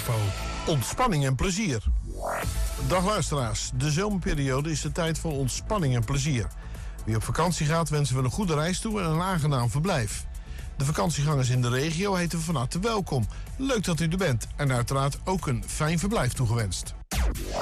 Info. Ontspanning en plezier. Dag luisteraars, de zomerperiode is de tijd voor ontspanning en plezier. Wie op vakantie gaat wensen we een goede reis toe en een aangenaam verblijf. De vakantiegangers in de regio heten we van harte welkom. Leuk dat u er bent en uiteraard ook een fijn verblijf toegewenst.